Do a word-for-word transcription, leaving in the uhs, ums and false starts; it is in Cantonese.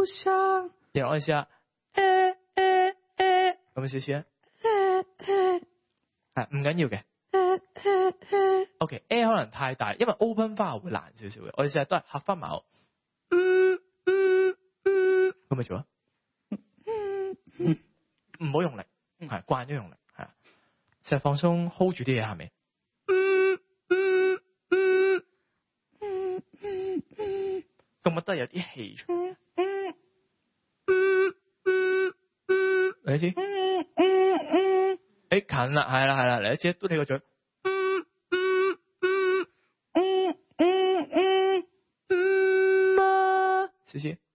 故鄉。然後我試下，誒誒誒，咁樣試試啊。係唔緊要嘅。OK，A 可能太大，因為 open vowel 會難少少嘅。我哋成日都係合翻埋口。嗯嗯嗯，咁咪做啊。唔好用力，係慣咗用力，係啊。成日放鬆 ，hold 住啲嘢下面。咁我都係有啲氣出。嚟一次。誒近啦，係啦係啦，嚟一次，嘟起個嘴。試試。